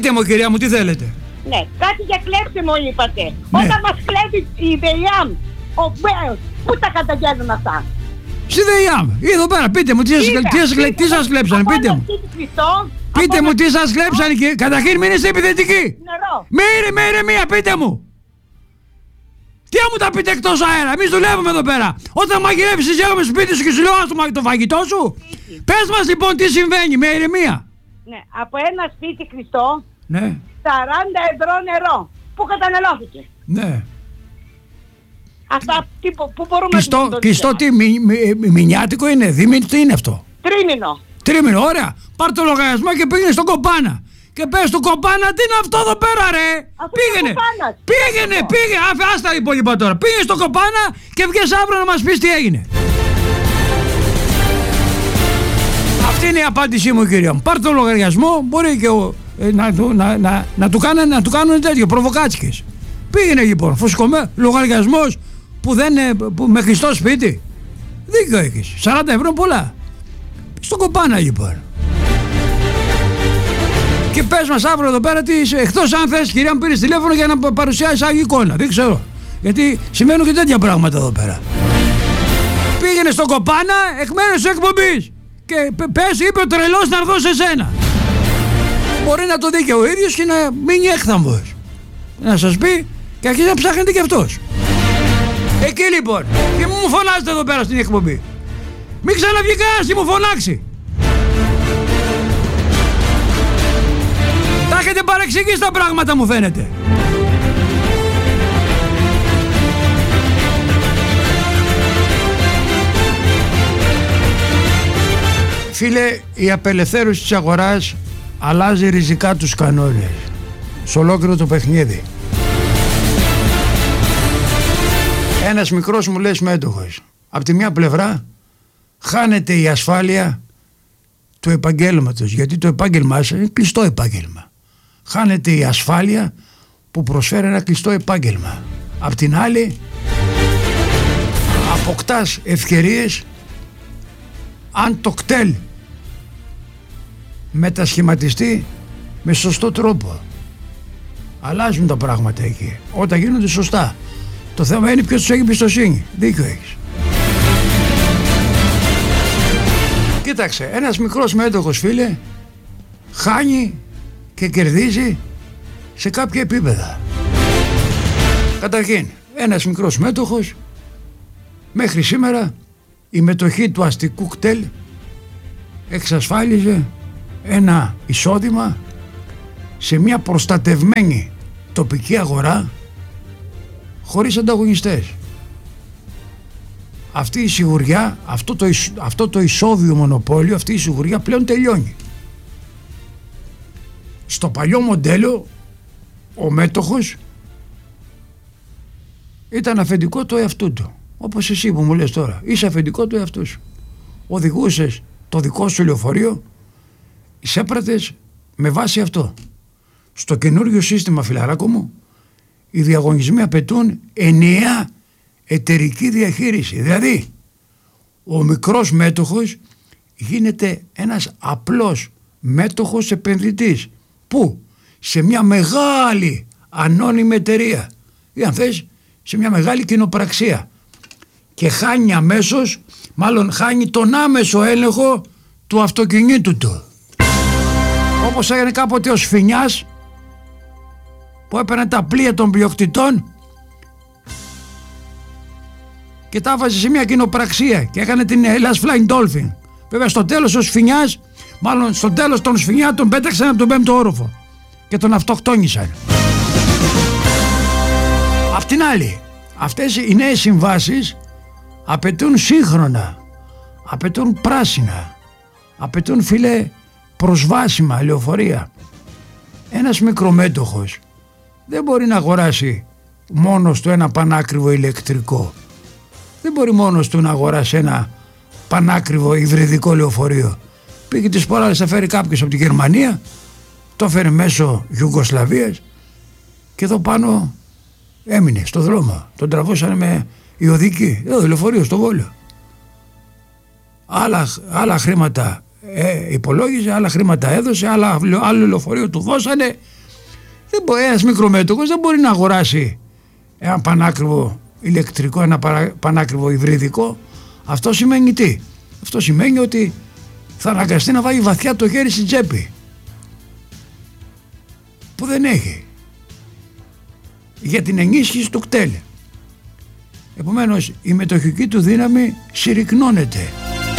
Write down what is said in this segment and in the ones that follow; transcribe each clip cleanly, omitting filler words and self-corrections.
Πείτε μου, κυρία μου, τι θέλετε. Ναι, κάτι για κλέψιμο είπατε. Ναι. Όταν μας κλέβει η ΔΕΙΑΜ, ο Μπέος, πού τα καταγγέλνουν αυτά? Στη ΔΕΙΑΜ, εδώ πέρα, πείτε μου, τι σας κλέψανε, πείτε μου. Πείτε μου τι σας κλέψανε και καταρχήν μην είστε επιθετικοί. Νερό. Με ηρεμία, πείτε μου. Τι μου τα πείτε εκτός αέρα, εμείς δουλεύουμε εδώ πέρα. Όταν μαγειρεύεις είσαι στο σπίτι σου και σου λέω άστο το φαγητό σου. Πες μας λοιπόν τι συμβαίνει, με ηρεμία. Ναι, από ένα σπίτι κλειστό, ναι. 40 ευρώ νερό, που καταναλώθηκε. Ναι. Αυτά που μπορούμε να το κλειστό τι, μηνιάτικο είναι, δίμηνο, τι είναι αυτό? Τρίμηνο, ωραία. Πάρ' το λογαριασμό και πήγαινε στον Κοπάνα. Και πες του Κοπάνα, τι είναι αυτό εδώ πέρα ρε. Πήγαινε, άστα τα υπόλοιπα τώρα. Πήγαινε στον Κοπάνα και βγες αύριο να μας πεις τι έγινε. Αυτή είναι η απάντησή μου, κυρία μου. Πάρ' το λογαριασμό, μπορεί και να του κάνουν τέτοιο, προβοκάτσικες. Πήγαινε λοιπόν, λογαριασμός που με κλειστό σπίτι. Δίκιο έχεις, 40 ευρώ πολλά. Στον Κοπάνα λοιπόν. Και πες μας αύριο εδώ πέρα τι είσαι. Εκτός αν θες, κυρία μου, πήρες τηλέφωνο για να παρουσιάσεις άλλη εικόνα. Δεν ξέρω. Γιατί σημαίνουν και τέτοια πράγματα εδώ πέρα. Πήγαινε στον Κοπάνα εκ μέρους της εκπομπής. Και πες, είπε ο τρελός να έρθω σε σένα. Μπορεί να το δει και ο ίδιος και να μείνει έκθαμβος. Να σας πει και αρχίζει να ψάχνετε κι αυτός. Εκεί λοιπόν. Και μου φωνάζετε εδώ πέρα στην εκπομπή. Μην ξαναβγεί κανένας και μου φωνάξει. Τα έχετε παρεξηγήσει τα πράγματα, μου φαίνεται. Φίλε, η απελευθέρωση της αγοράς αλλάζει ριζικά τους κανόνες σε ολόκληρο το παιχνίδι. Ένας μικρός μου λέει μέτοχος. Απ' τη μια πλευρά χάνεται η ασφάλεια του επαγγέλματος, γιατί το επάγγελμά σας είναι κλειστό επάγγελμα. Χάνεται η ασφάλεια που προσφέρει ένα κλειστό επάγγελμα. Απ' την άλλη αποκτάς ευκαιρίες αν το κτέλ μετασχηματιστεί με σωστό τρόπο. Αλλάζουν τα πράγματα εκεί όταν γίνονται σωστά. Το θέμα είναι ποιος τους έχει εμπιστοσύνη. Δίκιο έχεις. Κοίταξε, ένας μικρός μέτοχος, φίλε, χάνει και κερδίζει σε κάποια επίπεδα. Καταρχήν, ένας μικρός μέτοχος, μέχρι σήμερα η μετοχή του αστικού κτέλ εξασφάλιζε ένα εισόδημα σε μια προστατευμένη τοπική αγορά χωρίς ανταγωνιστές. Αυτή η σιγουριά, αυτό το ισόβιο μονοπόλιο, αυτή η σιγουριά πλέον τελειώνει. Στο παλιό μοντέλο ο μέτοχος ήταν αφεντικό του εαυτού του. Όπως εσύ που μου λες τώρα, είσαι αφεντικό του εαυτού σου. Οδηγούσες το δικό σου λεωφορείο, εισέπρατες με βάση αυτό. Στο καινούριο σύστημα, φιλαράκο μου, οι διαγωνισμοί απαιτούν ενιαία εταιρική διαχείριση. Δηλαδή, ο μικρός μέτοχος γίνεται ένας απλός μέτοχος επενδυτής. Πού? Σε μια μεγάλη ανώνυμη εταιρεία ή αν θες σε μια μεγάλη κοινοπραξία, και χάνει αμέσως, μάλλον χάνει τον άμεσο έλεγχο του αυτοκινήτου του. Όπως έγινε κάποτε ο Σφινιάς που έπαιρνε τα πλοία των πλειοκτητών και τα βάζει σε μια κοινοπραξία και έκανε την Hellas Flying Dolphin. Βέβαια στο τέλος ο Σφινιάς, μάλλον στο τέλος τον Σφινιά τον πέταξαν από τον 5ο όροφο και τον αυτοκτόνησαν. Απ' την άλλη, αυτές οι νέες συμβάσεις απαιτούν σύγχρονα, απαιτούν πράσινα, απαιτούν, φίλε, προσβάσιμα λεωφορεία. Ένας μικρομέτοχος δεν μπορεί να αγοράσει μόνος του ένα πανάκριβο ηλεκτρικό. Δεν μπορεί μόνος του να αγοράσει ένα πανάκριβο υβριδικό λεωφορείο. Πήγε τις πολλές, θα φέρει κάποιος από τη Γερμανία, το φέρει μέσω Ιουγκοσλαβίας και εδώ πάνω έμεινε στο δρόμο. Τον τραβούσανε με η οδική, εδώ λεωφορείο στο Βόλιο. Άλλα χρήματα υπολόγιζε, άλλα χρήματα έδωσε, άλλο λεωφορείο του δώσανε, Ένας μικρομέτωχος δεν μπορεί να αγοράσει ένα πανάκριβο ηλεκτρικό, ένα πανάκριβο υβριδικό. Αυτό σημαίνει τι? Αυτό σημαίνει ότι θα αναγκαστεί να βάλει βαθιά το χέρι στην τσέπη που δεν έχει για την ενίσχυση του κτέλ. Επομένως η μετοχική του δύναμη συρρυκνώνεται.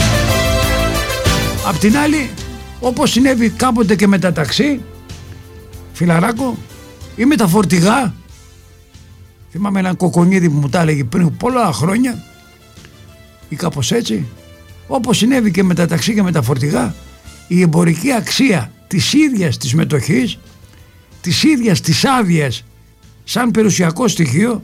Απ' την άλλη, όπως συνέβη κάποτε και με τα ταξί, φιλαράκο, ή με τα φορτηγά, θυμάμαι έναν κοκονίδι που μου τα έλεγε πριν πολλά χρόνια ή κάπως έτσι, όπως συνέβη και με τα ταξί και με τα φορτηγά, η εμπορική αξία της ίδιας της μετοχής, της ίδιας της άδειας σαν περιουσιακό στοιχείο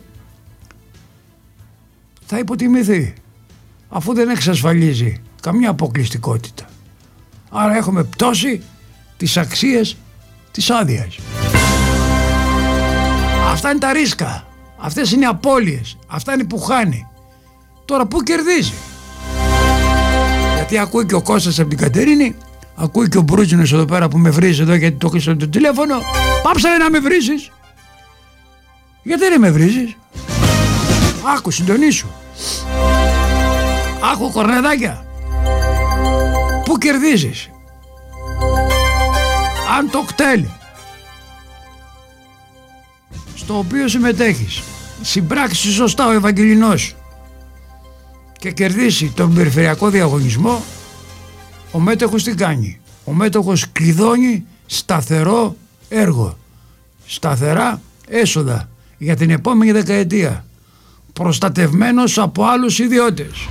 θα υποτιμηθεί, αφού δεν εξασφαλίζει καμία αποκλειστικότητα. Άρα έχουμε πτώση της αξίας της άδειας. Αυτά είναι τα ρίσκα, αυτές είναι οι απώλειες, αυτά είναι που χάνει. Τώρα πού κερδίζει? Γιατί ακούει και ο Κώστας από την Κατερίνη, ακούει και ο Μπρούτζινος εδώ πέρα που με βρίζει εδώ γιατί το κλείσω το τηλέφωνο. Πάψανε να με βρίζεις. Γιατί δεν με βρίζεις? Άκου, συντονίσου. Άκου, κορνεδάκια. Πού κερδίζεις? Αν το κτέλ στο οποίο συμμετέχεις συμπράξει σωστά ο Ευαγγελινός και κερδίσει τον περιφερειακό διαγωνισμό, ο μέτοχος τι κάνει? Ο μέτοχος κλειδώνει σταθερό έργο, σταθερά έσοδα για την επόμενη δεκαετία, προστατευμένος από άλλους ιδιώτες.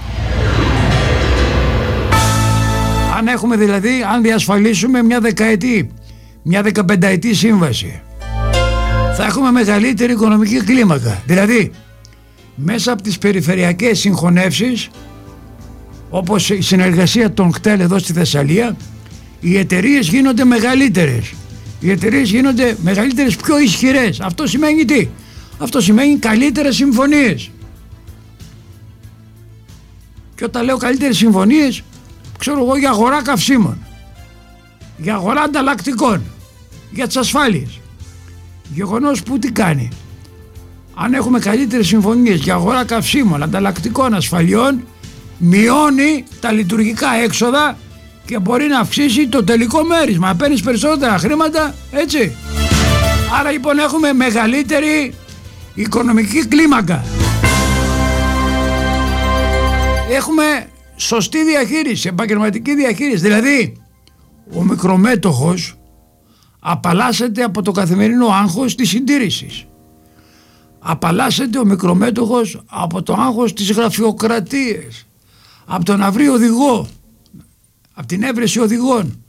Αν έχουμε δηλαδή, αν διασφαλίσουμε μια δεκαετή, μια 15ετή σύμβαση, θα έχουμε μεγαλύτερη οικονομική κλίμακα. Δηλαδή, μέσα από τις περιφερειακές συγχωνεύσεις, όπως η συνεργασία των κτέλ εδώ στη Θεσσαλία, οι εταιρείες γίνονται μεγαλύτερες. Οι εταιρείες γίνονται μεγαλύτερες, πιο ισχυρές. Αυτό σημαίνει τι? Αυτό σημαίνει καλύτερες συμφωνίες. Και όταν λέω καλύτερες συμφωνίες, ξέρω εγώ, για αγορά καυσίμων, για αγορά ανταλλακτικών, για τις ασφάλειες. Γεγονός που τι κάνει? Αν έχουμε καλύτερες συμφωνίες για αγορά καυσίμων, ανταλλακτικών, ασφαλιών, μειώνει τα λειτουργικά έξοδα και μπορεί να αυξήσει το τελικό μέρισμα. Παίρνεις περισσότερα χρήματα, έτσι. Άρα λοιπόν έχουμε μεγαλύτερη οικονομική κλίμακα. Έχουμε σωστή διαχείριση, επαγγελματική διαχείριση. Δηλαδή, ο μικρομέτοχος απαλλάσσεται από το καθημερινό άγχος της συντήρησης. Απαλλάσσεται ο μικρομέτοχος από το άγχος της γραφειοκρατίας, από το να βρει οδηγό, από την έβρεση οδηγών.